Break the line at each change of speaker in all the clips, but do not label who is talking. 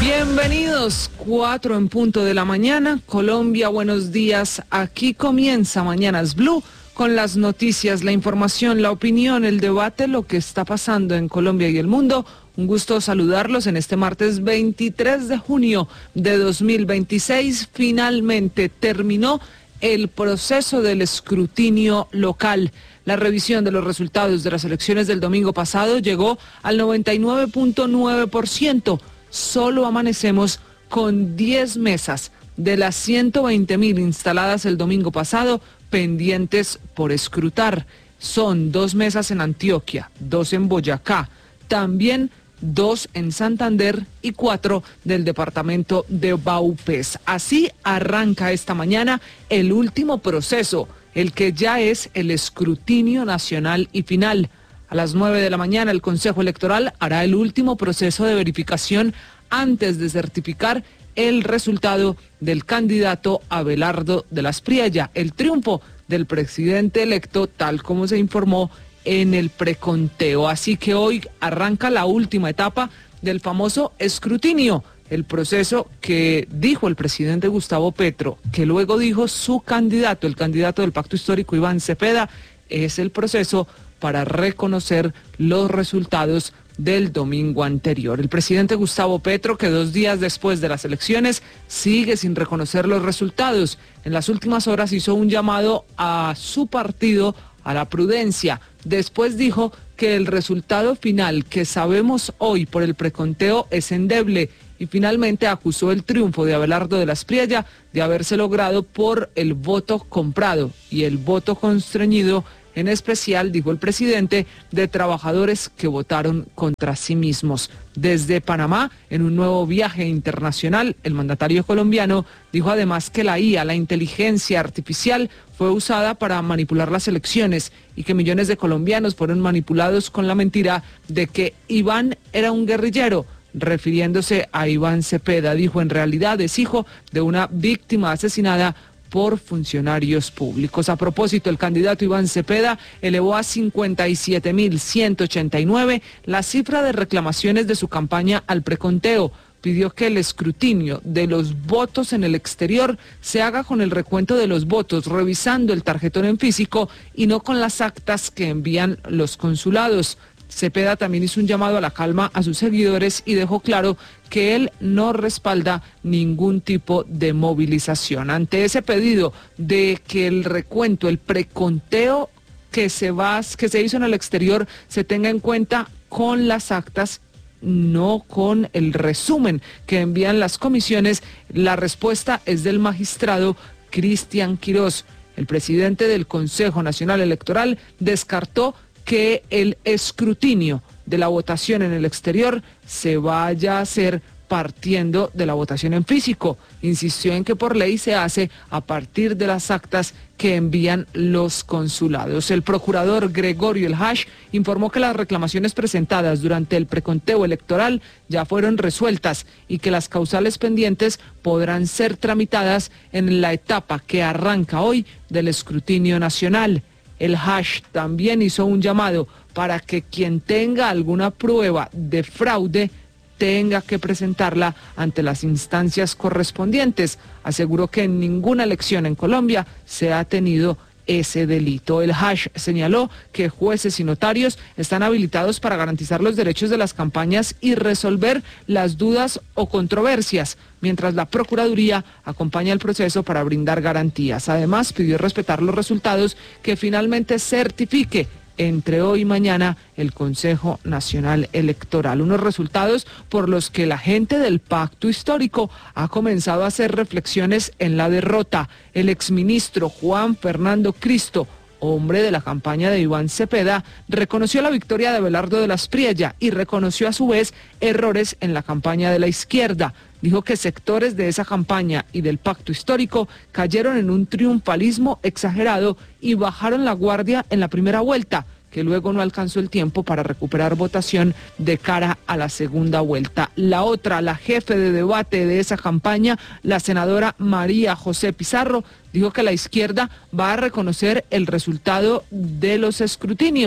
Bienvenidos, 4 en punto de la mañana. Colombia, buenos días. Aquí comienza Mañanas Blue con las noticias, la información, la opinión, el debate, lo que está pasando en Colombia y el mundo. Un gusto saludarlos en este martes 23 de junio de 2026. Finalmente terminó el proceso del escrutinio local. La revisión de los resultados de las elecciones del domingo pasado llegó al 99.9%. Solo amanecemos con 10 mesas de las 120.000 instaladas el domingo pasado pendientes por escrutar. Son 2 mesas en Antioquia, 2 en Boyacá, también 2 en Santander y 4 del departamento de Vaupés. Así arranca esta mañana el último proceso, el que ya es el escrutinio nacional y final. A las 9 de la mañana el Consejo Electoral hará el último proceso de verificación antes de certificar el resultado del candidato Abelardo de las Priella, el triunfo del presidente electo, tal como se informó en el preconteo. Así que hoy arranca la última etapa del famoso escrutinio, el proceso que dijo el presidente Gustavo Petro, que luego dijo su candidato, el candidato del Pacto Histórico Iván Cepeda, es el proceso para reconocer los resultados del domingo anterior. El presidente Gustavo Petro, que 2 días después de las elecciones sigue sin reconocer los resultados, en las últimas horas hizo un llamado a su partido a la prudencia. Después dijo que el resultado final que sabemos hoy por el preconteo es endeble y finalmente acusó el triunfo de Abelardo de las Priella de haberse logrado por el voto comprado y el voto constreñido, en especial, dijo el presidente, de trabajadores que votaron contra sí mismos. Desde Panamá, en un nuevo viaje internacional, el mandatario colombiano dijo además que la IA, la inteligencia artificial, fue usada para manipular las elecciones y que millones de colombianos fueron manipulados con la mentira de que Iván era un guerrillero. Refiriéndose a Iván Cepeda, dijo en realidad es hijo de una víctima asesinada por funcionarios públicos. A propósito, el candidato Iván Cepeda elevó a 57.189 la cifra de reclamaciones de su campaña al preconteo. Pidió que el escrutinio de los votos en el exterior se haga con el recuento de los votos, revisando el tarjetón en físico y no con las actas que envían los consulados. Cepeda también hizo un llamado a la calma a sus seguidores y dejó claro que él no respalda ningún tipo de movilización. Ante ese pedido de que el recuento, el preconteo que se hizo en el exterior se tenga en cuenta con las actas, no con el resumen que envían las comisiones, la respuesta es del magistrado Cristian Quirós. El presidente del Consejo Nacional Electoral descartó que el escrutinio de la votación en el exterior se vaya a hacer partiendo de la votación en físico. Insistió en que por ley se hace a partir de las actas que envían los consulados. El procurador Gregorio El Hash informó que las reclamaciones presentadas durante el preconteo electoral ya fueron resueltas y que las causales pendientes podrán ser tramitadas en la etapa que arranca hoy del escrutinio nacional. El Hash también hizo un llamado para que quien tenga alguna prueba de fraude tenga que presentarla ante las instancias correspondientes. Aseguró que en ninguna elección en Colombia se ha tenido ese delito. El Hash señaló que jueces y notarios están habilitados para garantizar los derechos de las campañas y resolver las dudas o controversias, mientras la Procuraduría acompaña el proceso para brindar garantías. Además, pidió respetar los resultados que finalmente certifique entre hoy y mañana el Consejo Nacional Electoral. Unos resultados por los que la gente del Pacto Histórico ha comenzado a hacer reflexiones en la derrota. El exministro Juan Fernando Cristo, hombre de la campaña de Iván Cepeda, reconoció la victoria de Abelardo de las Priella y reconoció a su vez errores en la campaña de la izquierda. Dijo que sectores de esa campaña y del Pacto Histórico cayeron en un triunfalismo exagerado y bajaron la guardia en la primera vuelta, que luego no alcanzó el tiempo para recuperar votación de cara a la segunda vuelta. La otra, la jefe de debate de esa campaña, la senadora María José Pizarro, dijo que la izquierda va a reconocer el resultado de los escrutinios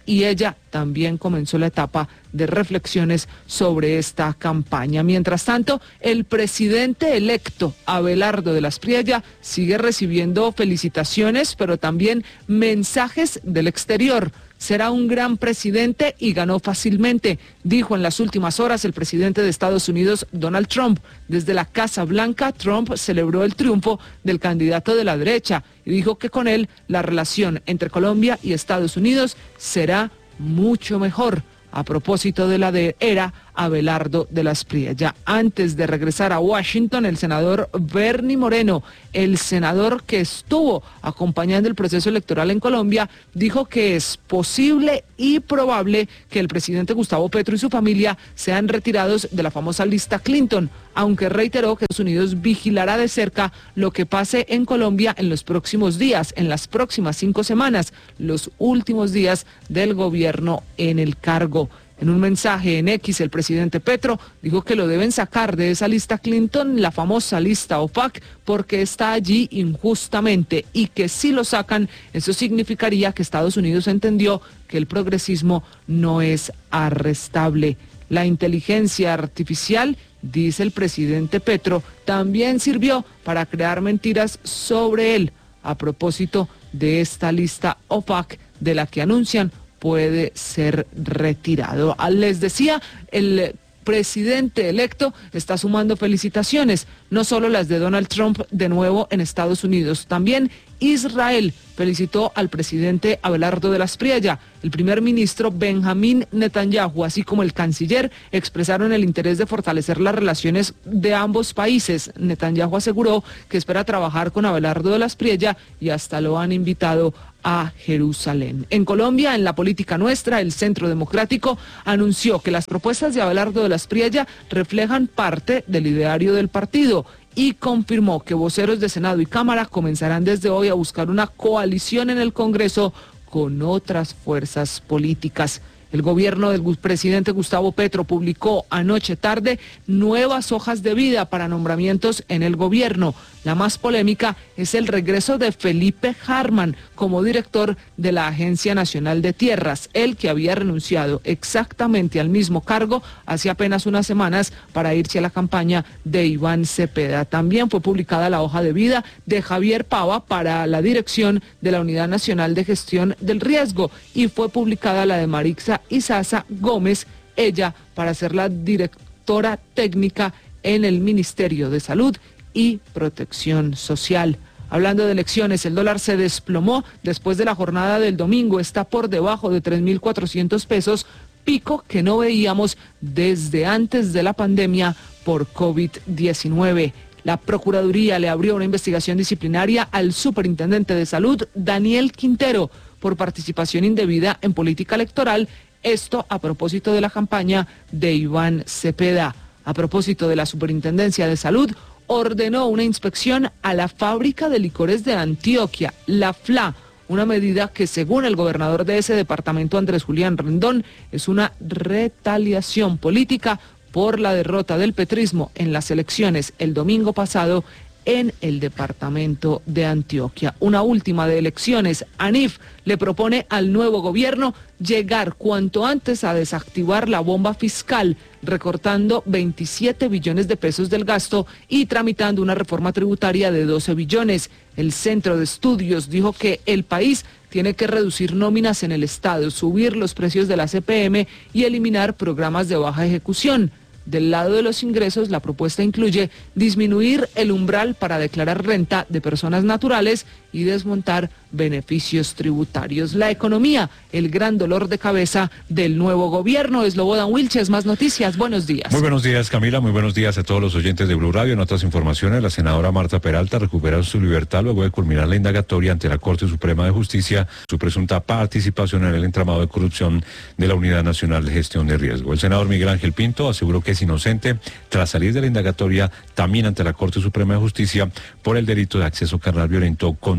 y ella también comenzó la etapa de reflexiones sobre esta campaña. Mientras tanto, el presidente electo, Abelardo de la Espriella, sigue recibiendo felicitaciones, pero también mensajes del exterior. Será un gran presidente y ganó fácilmente, dijo en las últimas horas el presidente de Estados Unidos, Donald Trump. Desde la Casa Blanca, Trump celebró el triunfo del candidato de la derecha y dijo que con él la relación entre Colombia y Estados Unidos será mucho mejor. A propósito de la era Abelardo de la Espriella. Antes de regresar a Washington, el senador Bernie Moreno, el senador que estuvo acompañando el proceso electoral en Colombia, dijo que es posible y probable que el presidente Gustavo Petro y su familia sean retirados de la famosa lista Clinton, aunque reiteró que Estados Unidos vigilará de cerca lo que pase en Colombia en los próximos días, en las próximas 5 semanas, los últimos días del gobierno en el cargo. En un mensaje en X, el presidente Petro dijo que lo deben sacar de esa lista Clinton, la famosa lista OPAC, porque está allí injustamente y que si lo sacan, eso significaría que Estados Unidos entendió que el progresismo no es arrestable. La inteligencia artificial, dice el presidente Petro, también sirvió para crear mentiras sobre él a propósito de esta lista OPAC de la que anuncian puede ser retirado. Les decía, el presidente electo está sumando felicitaciones, no solo las de Donald Trump de nuevo en Estados Unidos, también Israel felicitó al presidente Abelardo de la Espriella. El primer ministro Benjamín Netanyahu, así como el canciller, expresaron el interés de fortalecer las relaciones de ambos países. Netanyahu aseguró que espera trabajar con Abelardo de la Espriella y hasta lo han invitado a Jerusalén. En Colombia, en la política nuestra, el Centro Democrático anunció que las propuestas de Abelardo de la Espriella reflejan parte del ideario del partido y confirmó que voceros de Senado y Cámara comenzarán desde hoy a buscar una coalición en el Congreso con otras fuerzas políticas. El gobierno del presidente Gustavo Petro publicó anoche tarde nuevas hojas de vida para nombramientos en el gobierno. La más polémica es el regreso de Felipe Harman como director de la Agencia Nacional de Tierras, el que había renunciado exactamente al mismo cargo hace apenas unas semanas para irse a la campaña de Iván Cepeda. También fue publicada la hoja de vida de Javier Pava para la dirección de la Unidad Nacional de Gestión del Riesgo y fue publicada la de Marixa Isaza Gómez, ella para ser la directora técnica en el Ministerio de Salud y Protección Social. Hablando de elecciones, el dólar se desplomó después de la jornada del domingo, está por debajo de 3.400 pesos, pico que no veíamos desde antes de la pandemia por COVID-19. La Procuraduría le abrió una investigación disciplinaria al superintendente de salud, Daniel Quintero, por participación indebida en política electoral, esto a propósito de la campaña de Iván Cepeda. A propósito de la Superintendencia de Salud, ordenó una inspección a la fábrica de licores de Antioquia, la FLA, una medida que según el gobernador de ese departamento, Andrés Julián Rendón, es una retaliación política por la derrota del petrismo en las elecciones el domingo pasado en el departamento de Antioquia. Una última de elecciones, ANIF le propone al nuevo gobierno llegar cuanto antes a desactivar la bomba fiscal, recortando 27 billones de pesos del gasto y tramitando una reforma tributaria de 12 billones. El Centro de Estudios dijo que el país tiene que reducir nóminas en el Estado, subir los precios de la CPM y eliminar programas de baja ejecución. Del lado de los ingresos, la propuesta incluye disminuir el umbral para declarar renta de personas naturales y desmontar beneficios tributarios. La economía, el gran dolor de cabeza del nuevo gobierno. Slobodan Wilches, más noticias. Buenos días.
Muy buenos días, Camila. Muy buenos días a todos los oyentes de Blue Radio. En otras informaciones, la senadora Marta Peralta recupera su libertad luego de culminar la indagatoria ante la Corte Suprema de Justicia, su presunta participación en el entramado de corrupción de la Unidad Nacional de Gestión de Riesgo. El senador Miguel Ángel Pinto aseguró que es inocente tras salir de la indagatoria también ante la Corte Suprema de Justicia por el delito de acceso carnal violento contra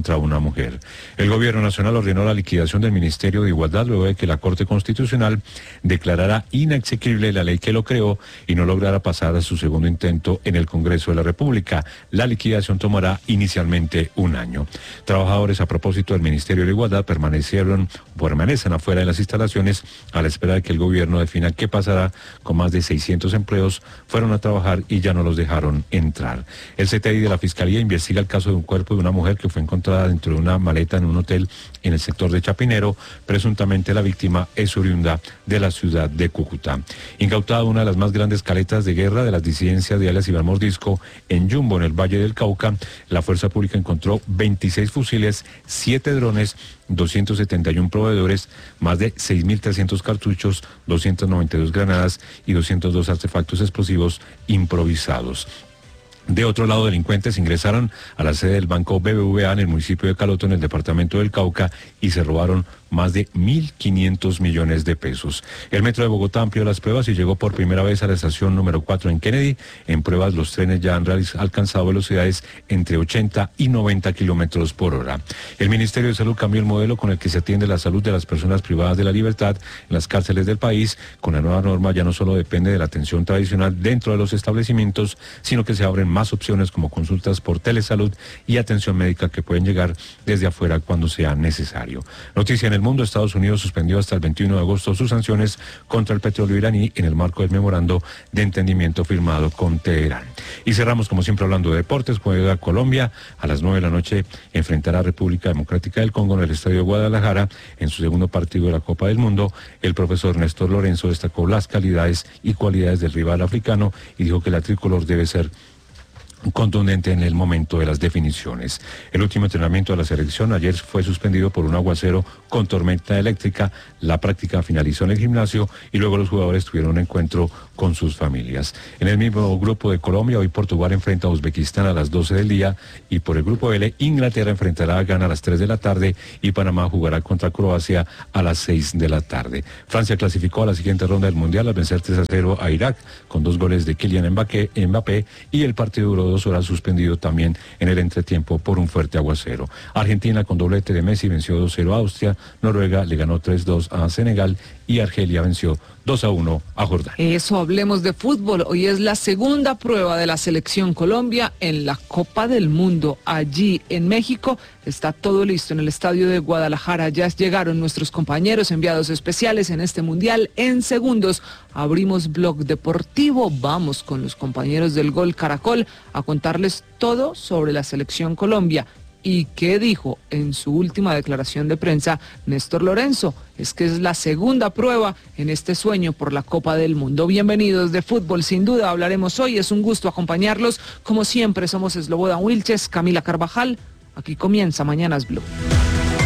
contra una mujer. El gobierno nacional ordenó la liquidación del Ministerio de Igualdad luego de que la Corte Constitucional declarara inexequible la ley que lo creó y no lograra pasar a su segundo intento en el Congreso de la República. La liquidación tomará inicialmente un año. Trabajadores, a propósito del Ministerio de Igualdad, permanecen afuera de las instalaciones a la espera de que el gobierno defina qué pasará con más de 600 empleos. Fueron a trabajar y ya no los dejaron entrar. El CTI de la Fiscalía investiga el caso de un cuerpo de una mujer que fue encontrada dentro de una maleta en un hotel en el sector de Chapinero. Presuntamente la víctima es oriunda de la ciudad de Cúcuta. Incautada una de las más grandes caletas de guerra de las disidencias de alias Iván Mordisco en Yumbo, en el Valle del Cauca, la fuerza pública encontró 26 fusiles, 7 drones, 271 proveedores, más de 6.300 cartuchos, 292 granadas y 202 artefactos explosivos improvisados. De otro lado, delincuentes ingresaron a la sede del Banco BBVA en el municipio de Caloto, en el departamento del Cauca, y se robaron más de 1.500 millones de pesos. El Metro de Bogotá amplió las pruebas y llegó por primera vez a la estación número 4 en Kennedy. En pruebas, los trenes ya han alcanzado velocidades entre 80 y 90 kilómetros por hora. El Ministerio de Salud cambió el modelo con el que se atiende la salud de las personas privadas de la libertad en las cárceles del país. Con la nueva norma ya no solo depende de la atención tradicional dentro de los establecimientos, sino que se abren más opciones como consultas por telesalud y atención médica que pueden llegar desde afuera cuando sea necesario. Noticia en el mundo: Estados Unidos suspendió hasta el 21 de agosto sus sanciones contra el petróleo iraní en el marco del memorando de entendimiento firmado con Teherán. Y cerramos como siempre hablando de deportes. Juega Colombia a las 9 de la noche, enfrentará a República Democrática del Congo en el Estadio de Guadalajara en su segundo partido de la Copa del Mundo. El profesor Néstor Lorenzo destacó las calidades y cualidades del rival africano y dijo que la tricolor debe ser contundente en el momento de las definiciones. El último entrenamiento de la selección ayer fue suspendido por un aguacero con tormenta eléctrica. La práctica finalizó en el gimnasio y luego los jugadores tuvieron un encuentro con sus familias. En el mismo grupo de Colombia, hoy Portugal enfrenta a Uzbekistán a las 12 del día, y por el grupo L, Inglaterra enfrentará a Ghana a las 3 de la tarde y Panamá jugará contra Croacia a las 6 de la tarde. Francia clasificó a la siguiente ronda del Mundial al vencer 3-0 a Irak con 2 goles de Kylian Mbappé, y el partido duró 2 horas, suspendido también en el entretiempo por un fuerte aguacero. Argentina, con doblete de Messi, venció 2-0 a Austria. Noruega le ganó 3-2 a Senegal y Argelia venció 2-1 a Jordania.
Eso, hablemos de fútbol. Hoy es la segunda prueba de la selección Colombia en la Copa del Mundo. Allí en México está todo listo en el estadio de Guadalajara. Ya llegaron nuestros compañeros enviados especiales en este mundial. En segundos abrimos Blog Deportivo. Vamos con los compañeros del Gol Caracol a contarles todo sobre la selección Colombia. ¿Y qué dijo en su última declaración de prensa Néstor Lorenzo? Es que es la segunda prueba en este sueño por la Copa del Mundo. Bienvenidos de fútbol, sin duda hablaremos hoy. Es un gusto acompañarlos. Como siempre, somos Slobodan Wilches, Camila Carvajal. Aquí comienza Mañanas Blue.